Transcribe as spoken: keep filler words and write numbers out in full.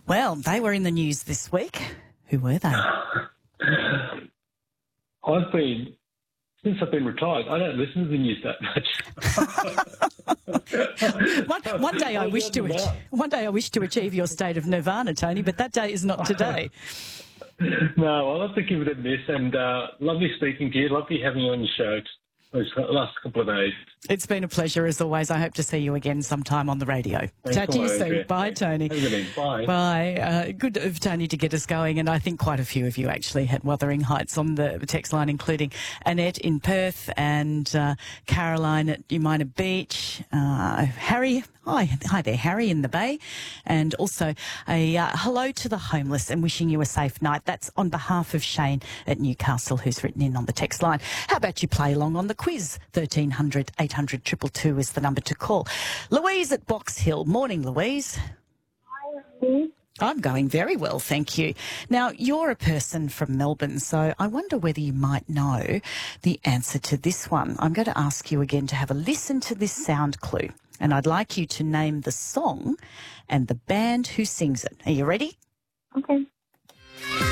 Well, they were in the news this week. Who were they? I've been, since I've been retired, I don't listen to the news that much. one, one day I wish to ach- one day I wish to achieve your state of nirvana, Tony, but that day is not today. No, I'll have to give it a miss. And uh, lovely speaking to you. Lovely having you on your show those last couple of days. It's been a pleasure as always. I hope to see you again sometime on the radio. Thanks Chat to you lot, soon. Andrea. Bye, Tony. Bye. Bye. Uh, good of Tony to get us going, and I think quite a few of you actually had Wuthering Heights on the text line, including Annette in Perth and uh, Caroline at Umina Beach, uh, Harry. Hi, hi there, Harry in the Bay, and also a uh, hello to the homeless and wishing you a safe night. That's on behalf of Shane at Newcastle, who's written in on the text line. How about you play along on the quiz? thirteen hundred, eight hundred, two two two is the number to call. Louise at Box Hill. Morning, Louise. Hi. I'm going very well, thank you. Now, you're a person from Melbourne, so I wonder whether you might know the answer to this one. I'm going to ask you again to have a listen to this sound clue, and I'd like you to name the song and the band who sings it. Are you ready? Okay.